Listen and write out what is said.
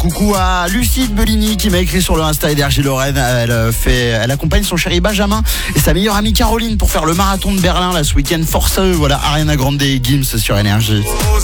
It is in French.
coucou à Lucide Bellini qui m'a écrit sur le Insta Énergie Lorraine. Elle accompagne son chéri Benjamin et sa meilleure amie Caroline pour faire le marathon de Berlin là ce week-end. Force à eux, voilà, Ariana Grande et Gims sur Énergie.